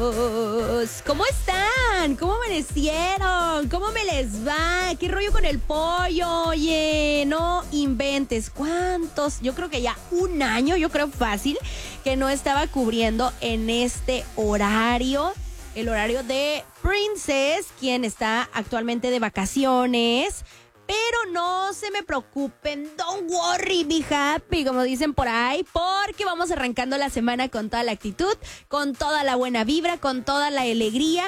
¿Cómo están? ¿Cómo amanecieron? ¿Cómo me les va? ¿Qué rollo con el pollo? Oye, no inventes. ¿Cuántos? Yo creo que ya un año, yo creo fácil, que no estaba cubriendo en este horario. El horario de Princess, quien está actualmente de vacaciones. Pero no se me preocupen, don't worry, be happy, como dicen por ahí, porque vamos arrancando la semana con toda la actitud, con toda la buena vibra, con toda la alegría,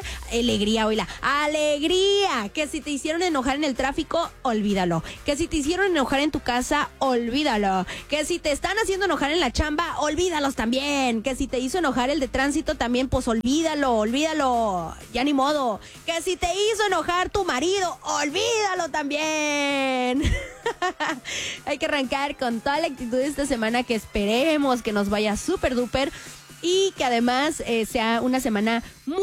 que si te hicieron enojar en el tráfico, olvídalo, que si te hicieron enojar en tu casa, olvídalo, que si te están haciendo enojar en la chamba, olvídalos también, que si te hizo enojar el de tránsito también, pues olvídalo, ya ni modo, que si te hizo enojar tu marido, olvídalo también. Hay que arrancar con toda la actitud de esta semana, que esperemos que nos vaya súper duper y que además sea una semana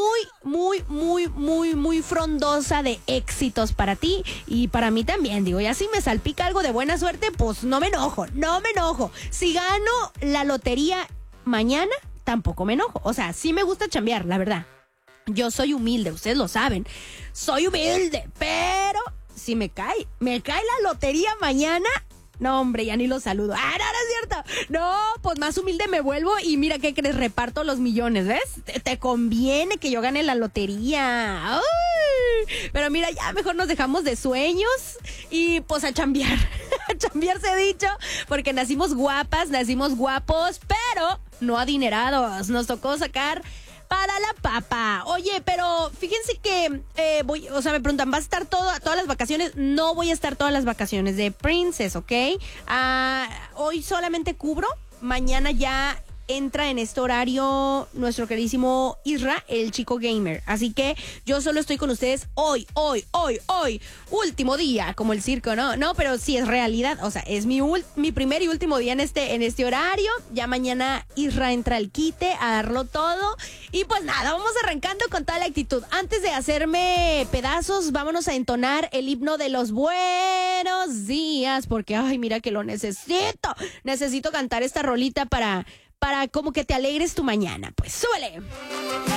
muy frondosa de éxitos para ti y para mí también. Digo, ya si me salpica algo de buena suerte, pues no me enojo. Si gano la lotería mañana, tampoco me enojo. O sea, sí me gusta chambear, la verdad. Yo soy humilde, ustedes lo saben. Soy humilde, pero si me cae la lotería mañana, no, hombre, ya ni lo saludo. No es cierto. No, pues más humilde me vuelvo y mira, ¿qué crees? Reparto los millones, ¿ves? Te conviene que yo gane la lotería. Uy, pero mira, ya mejor nos dejamos de sueños y pues a chambear. A chambear se ha dicho, porque nacimos guapas, nacimos guapos, pero no adinerados. Nos tocó sacar para la papa. Oye, pero fíjense que me preguntan, ¿vas a estar todas las vacaciones? No voy a estar todas las vacaciones de Princess, ¿ok? Hoy solamente cubro, mañana ya entra en este horario nuestro queridísimo Isra, el chico gamer. Así que yo solo estoy con ustedes hoy. Último día, como el circo, ¿no? No, pero sí es realidad. O sea, es mi primer y último día en este horario. Ya mañana Isra entra al quite a darlo todo. Y pues nada, vamos arrancando con toda la actitud. Antes de hacerme pedazos, vámonos a entonar el himno de los buenos días. Porque, ay, mira que lo necesito. Necesito cantar esta rolita para como que te alegres tu mañana. Pues súbele.